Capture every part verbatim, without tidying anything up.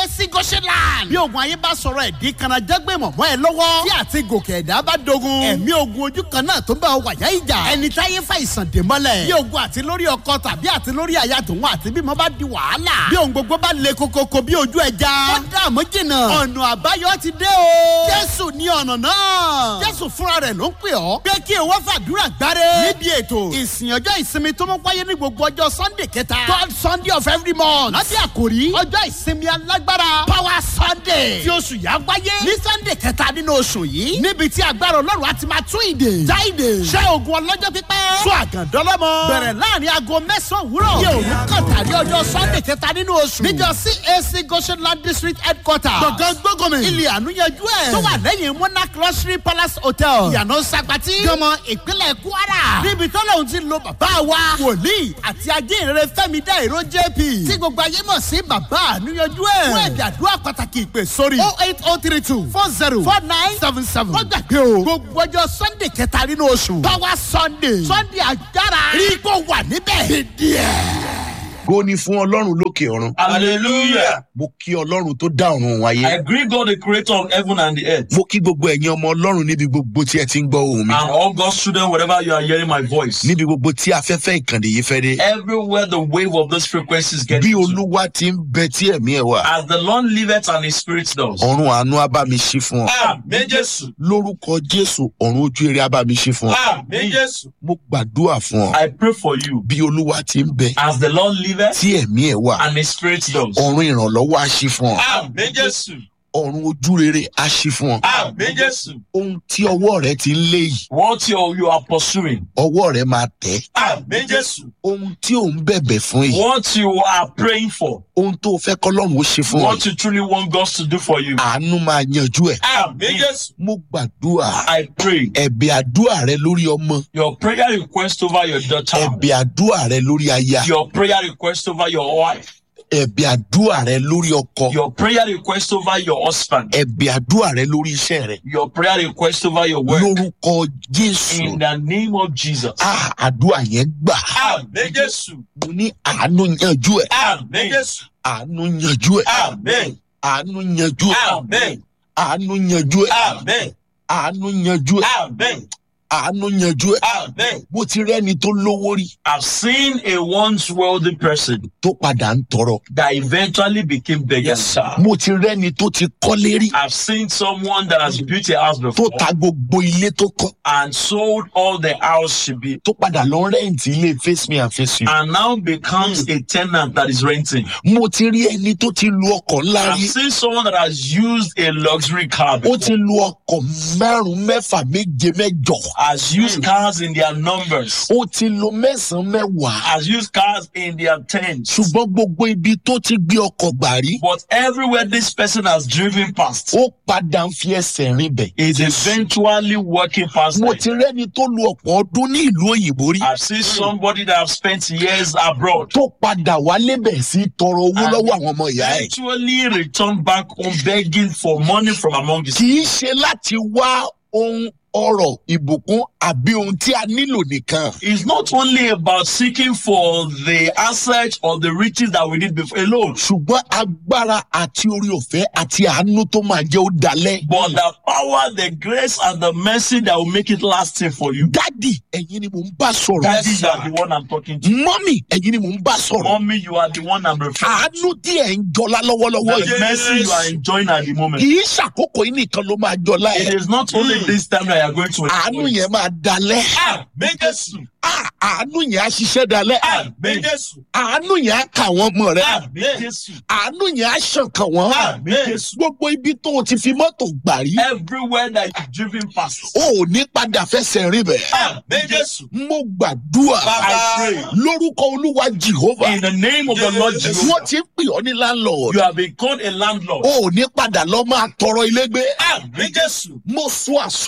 A C Goshenland. Bí ogun ayé bá sọ̀rọ̀ ẹ̀dín kanna jágbé mọ̀mọ́ ẹ lọ́wọ́. Tí àti gòkè ẹ̀dá bá dogun. Ẹ̀mí ogun ojú kan náà tó bá wàyà ìjà. Ẹni táyé fa ìsàn dè mọ́lẹ̀. Bí ogun àti lórí ọkọ tàbí àti lórí aya tòun àti bímọ bá di wàhálà. Bí ohun gbogbo bá le kokoko bí ojú ẹja. Ó dààmú jìnnà. Ọ̀nà àbáyọ ti dé o. Jésù ní ọ̀nà náà. Jésù fúnra rẹ̀ ló ń pè ọ́. Pé kí ìwọ fàdúrà gbáre. Níbi ètò ìsìn ọjọ́ ìsinmi tó mú wáyé ní gbogbo ọjọ́ Sunday kẹta. Third Sunday of every month. Lábẹ́ àkòrí ọjọ́ ìsinmi alágbára Power Sunday. Tí oṣù yà wáyé ní Sunday kẹta nínú oṣù yìí. Níbi tí agbára Ọlọ́run á ti máa tún ìdè. Já ìdè. Ṣé ogun ọlọ́jọ́ pípẹ́? Sọ àgàndọ́lọ́mọ. Bẹ̀rẹ̀ láàrin aago mẹ́sàn-án òwúrọ̀. Yóò ní kọ̀tàrí ọjọ́ Sunday kẹta nínú oṣù. Níjọ C A C Goshenland District Headquarters. Gbọ̀ngàn gbọ́gọ̀mì. Ilé ànúyẹjú ẹ̀. Tó wà lẹ́yìn Monarch Luxury Palace Hotel. Ìyànà Sagbati. Gọmọ ìpínlẹ̀ Kwara. Níbi tọ́lọ́hún ti lo bàbá wa. Wòlíì àti ajínrere Fẹ́mi Dáìró J P. Tí gbogbo ayé mọ̀ sí bàbá ànúyẹjú ẹ̀. Fún ẹ̀bì àdúrà pàtàkì ìpè sórí. oh eight oh three two four zero four nine seven seven. Wọ́n gbàgbé o. Gbogbo ọjọ́ Sunday kẹta nínú oṣù. Power Sunday. Sunday agbára. Rí kó wà níbẹ̀. Dídí ẹ̀. Go ni fún Ọlọ́run lókè ọ̀run. Hallelujah. Mo kí Ọlọ́run tó dá ọ̀run wáyé. I greet God, the creator of heaven and the earth. Mo kí gbogbo ẹ̀yin ọmọ Ọlọ́run níbi gbogbo tí ẹ ti ń gbọ́ ohùn mi. And all God's children, wherever you are hearing my voice. Níbi gbogbo tí afẹ́fẹ́ ìkànnì yìí fẹ́ dé. Everywhere the wave of this frequency is Bí getting to. Olúwa ti ń bẹ tí ẹ̀mí ẹ̀ wà. As the Lord liveth and his spirit does. Ọ̀run àánú á bá mi ṣí fún ọ. Àmín Jésù. Lórúkọ Jésù, ọ̀run ojú rere á bá mi ṣí fún ọ. Àmín Jésù. Mo gbàdúrà fún ọ. I pray for you. Bí Olúwa ti ń bẹ As the Lord liveth tí ẹ̀mí ẹ̀ wà. and his spirit does. Ọ̀run ìrànlọ́wọ́ á ṣí fún ọ. Àmín Jésù. Ọ̀run ojú rere á ṣí fún ọ. Àmín Jésù. Ohun tí ọwọ́ rẹ ti ń lé yìí, What you, you are pursuing. ọwọ́ rẹ máa tẹ̀. Àmín Jésù. Ohun tí ò ń bẹ̀bẹ̀ fún yìí, What you are praying for. ohun tó fẹ́ kọ́lọ́run ó ṣe fún ọ What yìí, you truly want God to do for you. àánú máa yanjú ẹ̀. Àmín Jésù. Mo gbàdúrà I pray. ẹ̀bẹ̀ àdúrà rẹ lórí ọmọ, Your prayer request over your daughter. ẹ̀bẹ̀ àdúrà rẹ lórí aya, Your prayer request over your wife. ẹ̀bẹ̀ àdúrà rẹ lórí ọkọ, Your prayer request over your husband. ẹ̀bẹ̀ àdúrà rẹ lórí iṣẹ́ rẹ. Your prayer request over your work. Lórúkọ Jésù, In the name of Jesus. ah, àdúrà yẹn gbà. Àmín Jésù. Mo ní àánú yanjú ẹ̀, Àmín Jésù. àánú yanjú ẹ̀, Àmín. àánú yanjú ẹ̀, Àmín. àánú yanjú ẹ̀, Àmín. àánú yanjú ẹ̀, Amen. àánú yanjú ẹ̀. Amen. Mo ti rẹ́ni tó lówó rí I've seen a once wealthy person tó padà ń tọrọ. that eventually became beggars. Mo ti rẹ́ni tó ti kọ́lé rí I've seen someone that has built a house tó before ta gbogbo ilé tó kọ́ and sold all the house she built tó padà lọ rẹ́ǹtì ilé face me and face you. and now becomes a tenant that is renting. Mo ti rí ẹni tó ti lu ọkọ̀ ńlá I've rí. seen someone that has used a luxury car Ó before, ti lu ọkọ̀ márùn-ún mẹ́fà méje mẹ́jọ. has used cars in their numbers, Ó ti lu mẹ́sàn-án mẹ́wàá. has used cars in their tens. Ṣùgbọ́n gbogbo ibi tó ti gbé ọkọ̀ gbà rí, But everywhere this person has driven past ó padà ń fi ẹsẹ̀ rìn bẹ̀. is eventually walking past Mo them. ti rẹ́ni tó lu ọ̀pọ̀ ọdún ní ìlú òyìnbó rí. I've seen somebody that have spent years abroad Tó padà wálé bẹ̀ sí tọrọ owó And lọ́wọ́ àwọn ọmọ ìyá ẹ̀. eventually return back home begging for money from among his. Kì í ṣe láti wá ohun ọrọ̀ ìbùkún àbí ohun tí a nílò nìkan. It's not only about seeking for the assets or the riches that we need before alone, Ṣùgbọ́n agbára àti orí ọ̀fẹ́ àti àánú tó máa jẹ́ ó dalẹ̀. but the power, the grace, and the mercy that will make it lasting for you. Dádì, ẹ̀yin ni mò ń bá sọ̀rọ̀. Daddy, you are the one I'm talking to. Mọ́mì, ẹ̀yin ni mò ń bá sọ̀rọ̀. Mommy, you are the one I'm referring to. Àánú tí ẹ̀ ń jọlá lọ́wọ́lọ́wọ́ The yìí. mercy you are enjoying at the moment. Kì í ṣàkókò yìí nìkan ló máa jọlá It ẹ̀. is not only this time that you are going to Àánú enjoy. yẹn máa dalẹ̀. Àmín Jésù. Ah, àánú yẹn á ṣiṣẹ́ dalẹ̀. Àmín Jésù. Àánú yẹn á kà wọ́n mọ̀ rẹ̀. Àmín Jésù. Àánú yẹn á ṣàn kàn wọ́n. Àmín Jésù. Gbogbo ibi tó o ti fi mọ́tò gbà rí. Everywhere that you've driven past. O ò ní padà fẹsẹ̀ rìn bẹ̀. Àmín Jésù. Mo gbàdúrà I pray lórúkọ Olúwa Jèhófà. in the name of the Lord Jesus. Wọ́n ti ń pè ọ́ ní landlord. You have become a landlord. O ò ní padà lọ máa tọrọ ilé gbé. Àmín Jésù. Mo sọ àsọtẹ́lẹ̀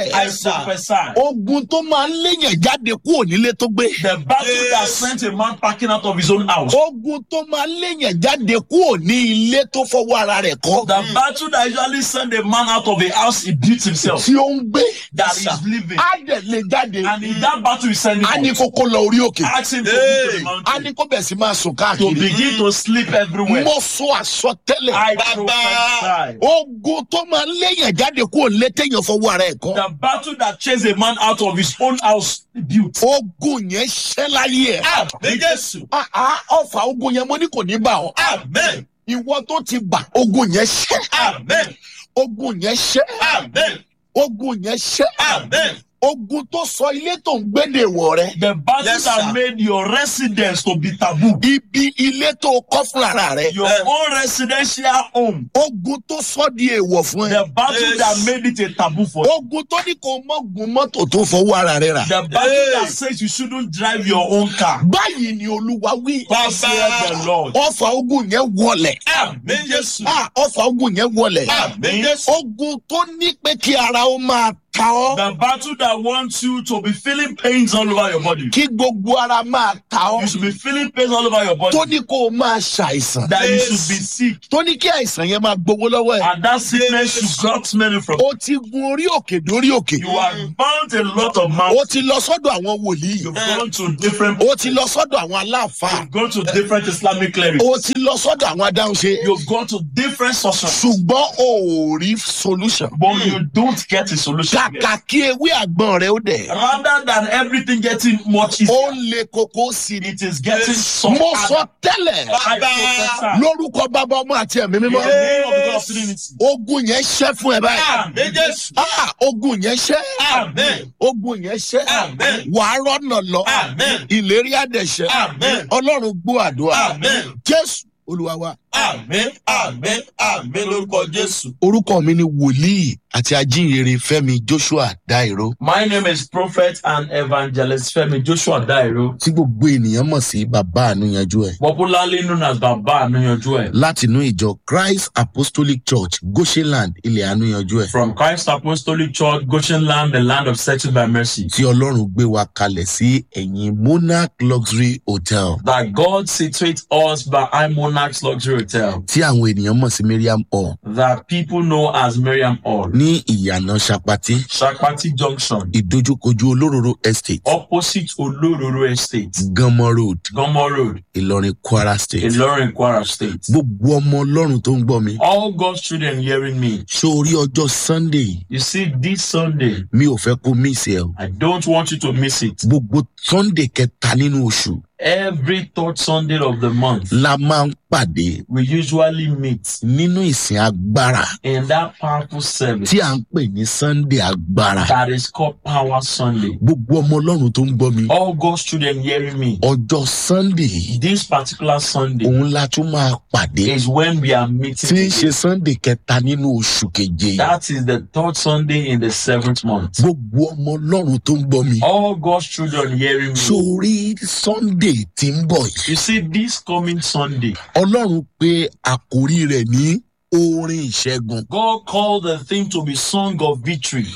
bẹ́ẹ̀. I prophesy. Ogun tó máa ń léyàn jáde kúrò nílé tó gbé. The battle that sent a man packing out of his own house. Ogun tó máa ń léyàn jáde kúrò ní ilé tó fọwọ́ ara rẹ̀ kọ́. The battle that usually send a man out of a house he built himself. Tí ó ń gbé. That is living. Á dẹ̀ lè jáde. And in that battle he sent him Á ní out. kókó lọ orí òkè. Ask him to go to the mountain. Á ní kó bẹ̀ sí máa sùn To káàkiri. begin to sleep everywhere. Mo sọ àsọtẹ́lẹ̀. I prophesy. Ogun tó máa ń léyàn jáde kúrò nílé téèyàn fọwọ́ ara ẹ̀ kọ́. The battle that chased a man out of his own house built. Ogun yẹn ṣẹ́ láyé ẹ̀. Àmín Jésù. Ah, ah, ọfà ogun yẹn mo ní kò ní bà ọ́. Amen. Ìwọ tó ti bà ogun yẹn ṣẹ́. Amen. Ogun yẹn ṣẹ́. Amen. Ogun yẹn ṣẹ́. Amen. Ogun tó sọ ilé tó ń gbéde wọ̀ rẹ. The battle Yes, that sir. made your residence to be taboo. Ibi ilé tó kọ́ fúnra rẹ. Your own residential home. Ogun tó sọ di èèwọ̀ fún ẹ. The battle Yes. that made it a taboo for you. Ogun tó ní kò mọ́ gun mọ́tò tó fọwọ́ ara rẹ rà. The battle Hey. that says you shouldn't drive your own car. Báyìí ni Olúwa wí. Thus saith the Lord. Ọfà ogun yẹn wọlẹ̀. Àmín Jésù. Ah, ọfà ogun yẹn wọlẹ̀. Àmín Jésù. Ogun tó ní pé kí ara ó máa ta ọ́. The battle that wants you to be feeling pains all over your body. Kí gbogbo ara máa ta You ọ́. should be feeling pains all over your body. Tó ní kó o máa ṣàìsàn. That you Yes. should be sick. Tó ní kí àìsàn yẹn máa gbowó lọ́wọ́ ẹ̀. And that sickness should got money from you. O ti gun orí òkè dórí òkè. You have found a lot of O mountains. ti lọ sọ́dọ̀ àwọn wòlíì. You've gone to different O ti lọ sọ́dọ̀ àwọn aláàfáà. You've gone to different Islamic clerics. O ti lọ sọ́dọ̀ àwọn adáhunṣe. You've gone to different sorcerers. Ṣùgbọ́n o ò rí solution. But you don't get a solution. yet. Kàkà kí ewé àgbọn rẹ ó dẹ̀. Rather than everything getting much Ó easier, ń le koko sí ni. it is getting soft. Mo sọ tẹ́lẹ̀ I prophesy. lórúkọ bàbá ọmọ àti ẹ̀mí In the mímọ́. name of the God of Trinity. Ogun yẹn ṣẹ́ fún ẹ báyìí. Àmín Jésù. Ah, ogun yẹn ṣẹ́. Àmín. Ogun yẹn ṣẹ́. Àmín. Wàá rọ́nà lọ. Àmín. Ìlérí àdẹ̀ṣẹ́. Àmín. Ọlọ́run gbọ́ àdúrà. Àmín. Jésù Olúwa wa. Àmín. Àmín. Àmín lórúkọ Jésù. Orúkọ mi ni wòlíì àti ajínrere Fẹ́mi Joshua Dairo. My name is Prophet and Evangelist Femi Joshua Dairo, Tí gbogbo ènìyàn mọ̀ sí bàbá ànúyanjú ẹ̀. popularly known as Baba Anuyanju ẹ̀, Látinú ìjọ Christ Apostolic Church Goshenland ilẹ̀ ànúyanjú ẹ̀. from Christ Apostolic Church, Goshen Land, the land of settled by mercy. Tí Ọlọ́run gbé wa kalẹ̀ sí ẹ̀yìn Monarch Luxury Hotel. That God situates us by Monarch's Luxury Hotel, Tí àwọn ènìyàn mọ̀ sí Miriam Hall. that people know as Miriam Hall, Ní ìyànà Ṣapati. Shakpati Junction, Ìdojúkojú Olóróró Estate. opposite Olororo Estate, Gánmọ́ Road. Gomo Road, Ìlọrin Kwara State. Ilorin, Kwara State. Gbogbo ọmọ Ọlọ́run tó ń gbọ́ mi. All God's children hearing me, Sórí ọjọ́ Sunday you see, this Sunday, mi ò fẹ́ kó miss ẹ o. I don't want you to miss it. Gbogbo Sunday kẹta nínú oṣù Every third Sunday of the month, la máa ń pàdé we usually meet nínú ìsìn agbára in that powerful service tí à ń pè ní Sunday agbára. that is called Power Sunday. Gbogbo ọmọ Ọlọ́run tó ń gbọ́ mi. All God's children hearing me, Ọjọ́ Sunday this particular Sunday òun la tún máa pàdé is when we are tí meeting. ń ṣe Sunday kẹta nínú oṣù keje. That is the third Sunday in the seventh month. Gbogbo ọmọ Ọlọ́run tó ń gbọ́ mi. All God's children hearing me. Sórí Sunday tí ń bọ̀ yìí. You see, this coming Sunday, Ọlọ́run pé àkórí rẹ̀ ní orin ìṣẹ́gun. God called the theme to be Song of Victory.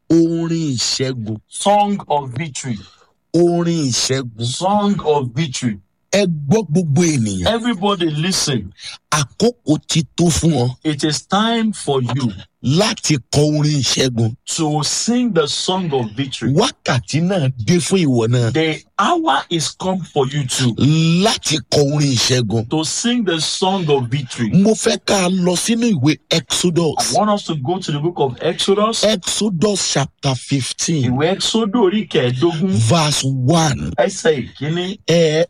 Orin ìṣẹ́gun. Song of Victory. Orin ìṣẹ́gun. Song of Victory. Ẹ gbọ́ gbogbo ènìyàn. Everybody listen. Àkókò ti tó fún ọ It is time for you láti kọ orin ìṣẹ́gun. to sing the song of victory. Wákàtí náà dé fún ìwọ náà The hour is come for you to, láti kọ orin ìṣẹ́gun. to sing the song of victory. Mo fẹ́ ká a lọ sínú ìwé I Exodus. want us to go to the book of Exodus. Exodus chapter fifteen Ìwé Exodus orí kẹẹ̀ẹ́dógún verse one. ẹsẹ̀ ìkíní. Ẹ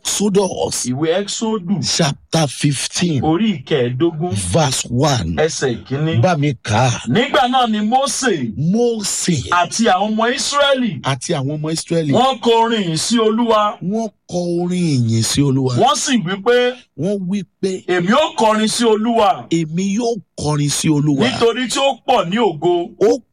Exodus Ìwé Exodus chapter fifteen orí kẹẹ̀ẹ́dógún verse one. ẹsẹ̀ ìkíní. Bá mi kà á. Nígbà náà ni Mósè Mósè àti àwọn ọmọ Ísírẹ́lì àti àwọn ọmọ Ísírẹ́lì wọ́n kọ orin yìí sí Olúwa. wọ́n kọ orin ìyìn sí Olúwa. Wọ́n sì wí pé Wọ́n wí pé èmi ó kọrin sí Olúwa èmi yóò kọrin sí Olúwa. nítorí tí ó pọ̀ ní ògo. Ó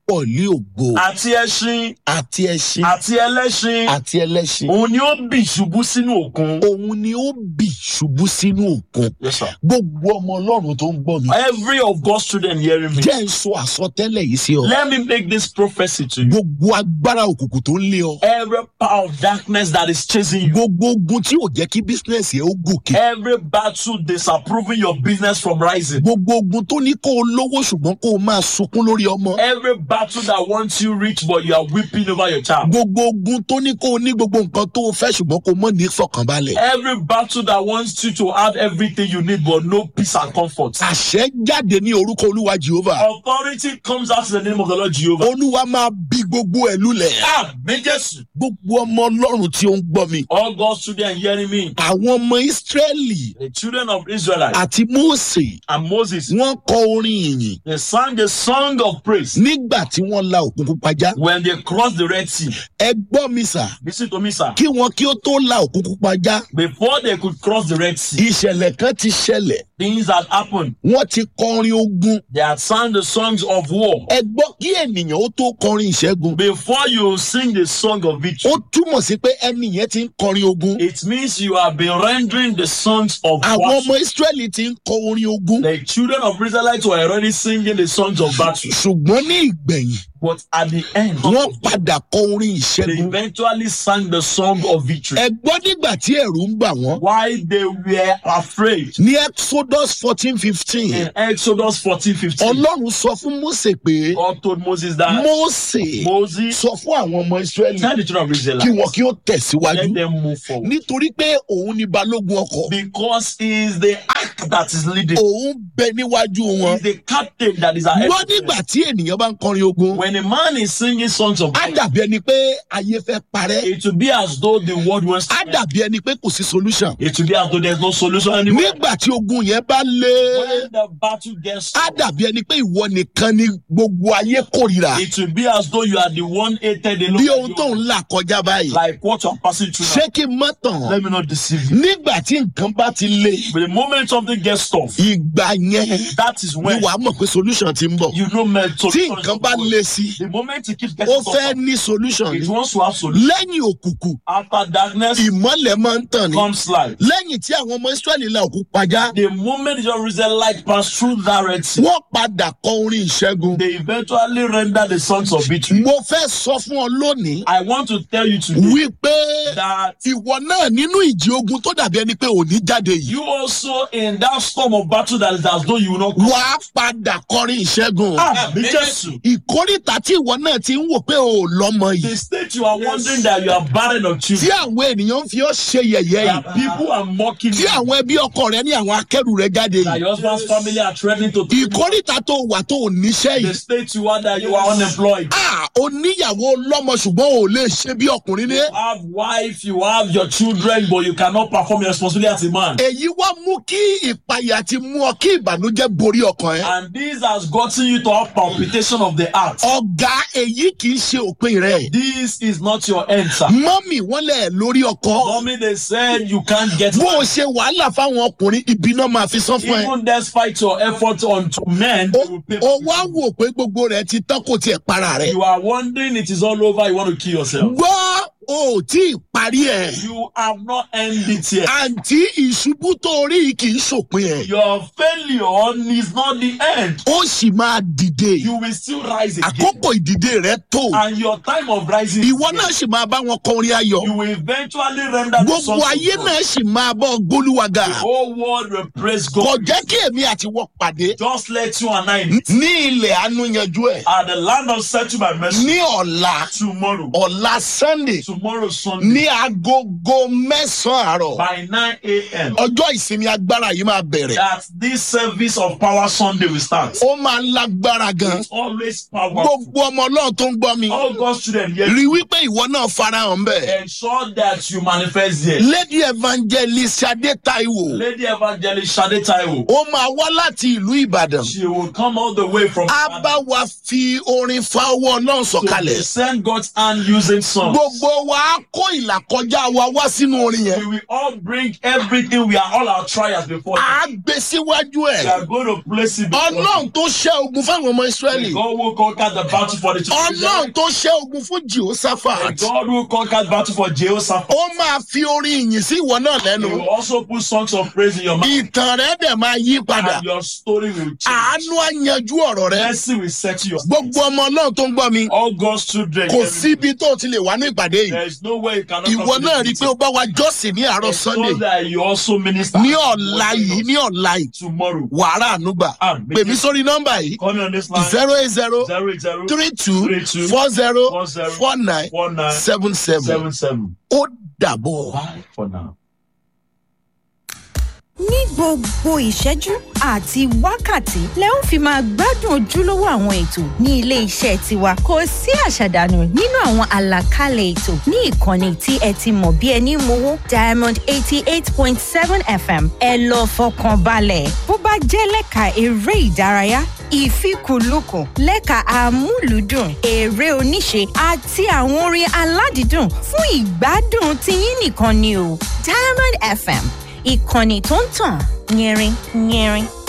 pọ̀ ní ògo àti ẹṣin àti ẹṣin àti ẹlẹ́ṣin àti ẹlẹ́ṣin òun ni ó bì ṣubú sínú òkun. òun ni ó bì ṣubú sínú òkun. Yes, sir. gbogbo ọmọ ọlọ́run tó ń gbọ́ mi. Every of God's children hearing me, jẹ́ ń sọ àsọtẹ́lẹ̀ yìí sí ọ. let me make this prophecy to you. gbogbo agbára òkùnkùn tó ń lé ọ. Every power of darkness that is chasing you, gbogbo ogun tí ò jẹ́ kí bísínẹ́sì ẹ ó gòkè. every battle disapproving your business from rising, gbogbo ogun tó ní kó o lówó ṣùgbọ́n kó o máa sunkún lórí ọmọ. every battle that wants you rich but you are weeping over your child, gbogbo ogun tó ní kó o ní gbogbo nǹkan tó o fẹ́ ṣùgbọ́n kó o mọ̀ ní ìfọ̀kànbalẹ̀. every battle that wants you to have everything you need but no peace and comfort. àṣẹ jáde ní orúkọ olúwa jehova. Authority comes out in the name of the Lord Jehovah. olúwa máa bí gbogbo ẹ̀ lulẹ̀. Amen. Jésù. gbogbo ọmọ ọlọ́run tí ó ń gbọ́ mi. All God's children hearing me, àwọn ọmọ ísírẹ́lì the children of Israel àti mósè and Moses, wọ́n kọ orin ìyìn they sang the song of praise nígbà tí wọ́n la òkun pupa já. when they crossed the Red Sea. ẹ gbọ́ mi sà, Listen to me, sir. kí wọn kí ó tó la òkun pupa já. Before they could cross the Red Sea, ìṣẹ̀lẹ̀ kan ti ṣẹlẹ̀. things had happened. wọ́n ti kọrin ogun. They had sung the songs of war. ẹ gbọ́ kí ènìyàn ó tó kọrin ìṣẹ́gun. Before you sing the song of victory, ó túmọ̀ sí pé ẹni yẹn ti ń kọrin ogun. it means you have been rendering the songs of àwọn war. ọmọ ísírẹ́lì ti ń kọ orin ogun. The children of Israelites were already singing the songs of battle. ṣùgbọ́n ní ìgbẹ̀yìn But at the end, wọ́n padà kọ orin they ìṣẹ́gun. eventually sang the song of victory. ẹ gbọ́ nígbà tí ẹ̀rù ń bà wọ́n. Why they were afraid. ní exodus fourteen fifteen In Exodus fourteen fifteen, ọlọ́run sọ fún mósè pé God told Moses that mósè Moses, sọ fún àwọn ọmọ ísírẹ́lì tell the children of kí Israel, wọn kí ó tẹ̀síwájú let them move forward. nítorí pé òun ni balógun ọkọ̀. Because he is the ark that is leading. òun bẹ níwájú He wọn. is the captain that is ahead. wọ́n of them. nígbà tí ènìyàn bá ń kọrin ogun. When a man is singing songs of á victory, dàbí ẹni pé ayé fẹ́ parẹ́. it will be as though the world wants to á end. dàbí ẹni pé kò sí solution. It will be as though there's no solution anymore. nígbà tí ogun yẹn bá lé. When the battle gets á tough, dàbí ẹni pé ìwọ nìkan ni gbogbo ayé kórìíra. it will be as though you are the one hated alone. bí ohun tó ń là kọjá báyìí. Like what you are passing through ṣé now. kí n mọ́ tàn? Let me not deceive you. nígbà tí nǹkan bá ti le. But the moment something gets tough, ìgbà yẹn that is ni when wàá mọ̀ pé solution ti ń bọ̀. you know men tí solution. nǹkan bá le sí. The moment it keeps ó getting fẹ́ tougher, ní solution it ni. wants to have solution. lẹ́yìn òkùnkùn After darkness ìmọ́lẹ̀ máa ń tàn ní. comes light. lẹ́yìn tí àwọn ọmọ israẹli la òkú pajá. The moment the Israelites pass through that Red Sea, wọ́n padà kọ orin ìṣẹ́gun. they eventually render the songs of victory. mo fẹ́ sọ fún ọ lónìí I want to tell you today wípé that ìwọ náà nínú ìjì ogun tó dàbí ẹni pé òní jáde yìí. you also in that storm of battle that is as though you will not come. wàá padà kọrin ìṣẹ́gun. Àmì Jésù. ìkórìtà tí ìwọ náà ti ń wò pé o ò lọ́mọ The yìí. state you are wondering that you are barren of tí children, àwọn ènìyàn ń fi ọ́ ṣe yẹ̀yẹ́ that yìí. people are mocking tí you, àwọn ẹbí ọkọ rẹ ní àwọn akẹ́rù rẹ jáde that yìí. your husband's family are threatening to take you. ìkórìtà tó wà tó ò níṣẹ́ The yìí. state you are that you are unemployed. Ah, oníyàwó lọ́mọ ṣùgbọ́n ò lè ṣe bí ọkùnrin ní. You have wife, you have your children, but you cannot perform your responsibility as a man. èyí wá mú kí ìpayà ti mú ọ kí ìbànújẹ́ borí ọkàn ẹ. And this has gotten you to have palpitation of the heart. ọ̀gá èyí kì í ṣe òpin rẹ̀. This is not your answer. mọ́mì wọ́n lẹ̀ lórí ọkọ. Mommy, they said you can't get bó o ṣe wàhálà fáwọn ọkùnrin ibi náà máa fi san fún ẹ. even despite your effort on to men, they will pay. o wá wò pé gbogbo rẹ̀ ti tán kò tiẹ̀ para rẹ̀. You are wondering it is all over, you want to kill yourself. gbọ́ o ò tí ì parí ẹ̀. You have not ended it yet. àǹtí ìṣubú tó rí yìí kì í ṣòpin ẹ̀. Your failure is not the end. ó sì máa dìde. You will still rise again. àkókò ìdìde rẹ̀ tó. And your time of rising, is ìwọ here. náà sì máa bá wọn kọrin ayọ̀. You will eventually render the gbogbo sons of ayé God. náà sì máa bọ́ gbólúwàgà. The whole world will praise kò God. jẹ́ kí èmi àti wọ́n pàdé. Just let you and I meet ní ilẹ̀ àánú yanjú ẹ̀. at the land of settlement mercy ní ọ̀la tomorrow. ọ̀la sunday Tomorrow Sunday ní agogo mẹ́sàn-án àárọ̀ by nine a.m. ọjọ́ ìsinmi agbára yìí máa bẹ̀rẹ̀. that this service of power Sunday will start. ó máa lágbára gan. It's always powerful. gbogbo ọmọ ọlọ́run tó ń gbọ́ mi. All God's children here, rí wípé ìwọ náà farahàn bẹ́ẹ̀. ensure that you manifest here. lady evangelist Adé Táíwò Lady Evangelist Shade Taiwo, ó máa wá láti ìlú Ìbàdàn. she will come all the way from á bá wa fi orin fa owó ọlọ́run to sọ̀kalẹ̀. send God's hand using songs. gbogbo wa á kó ìlàkọjá wa wá sínú orin yẹn. We will all bring everything, we are all our trials before À Him. á gbé síwájú We ẹ̀. are going to place it before Him. Ọlọ́run tó ṣẹ́ ogun fáwọn ọmọ Ísírẹ́lì. The God who conquered the battle for the children. Ọlọ́run tó ṣẹ́ ogun fún The Jehoshaphat. God who conquered battle for Jehoshaphat. Ó máa fi orin ìyìn sí ìwọ náà He lẹ́nu. will also put songs of praise in your mouth. Ìtàn rẹ̀ dẹ̀ máa yí padà. And your story will change. Àánú á yanjú ọ̀rọ̀ rẹ̀. Mercy will settle your Gbogbo ọmọ náà tó ń gbọ́ mi. all God's children. Kò síbi tó o ti lè wá ní ìpàdé yìí. There is no way you cannot Ìwọ come to náà rí i this pé ó bá wa jọ́sìn ní àárọ̀ meeting. Sunday. So that you also minister. Ní ọ̀la yìí, ní ọ̀la yìí, Tomorrow. wàrà ànúgbà. Amen. Pè mí sórí nọ́mbà yìí. Call me on this line. zero eight zero Zero eight zero three two three two four zero four zero four nine four nine seven seven. seven seven. Ó dàbọ̀. Bye for now. ní gbogbo ìṣẹ́jú àti wákàtí lẹ ó fi máa gbádùn ojúlówó àwọn ètò ní ilé iṣẹ́ tiwa kò sí àṣàdànù nínú àwọn àlàkalẹ̀ ètò ní ìkànnì tí ẹ ti mọ̀ bí ẹni mowó Diamond eighty eight point seven F M ẹ lọ fọkàn balẹ̀ bó bá jẹ́ lẹ́ka eré ìdárayá ìfikùnlukùn lẹ́ka amúlùúdùn eré oníṣe àti àwọn orin aládìídùn fún ìgbádùn tiyín nìkan ni o Diamond F M ìkànnì tó ń tàn yẹrin yẹrin.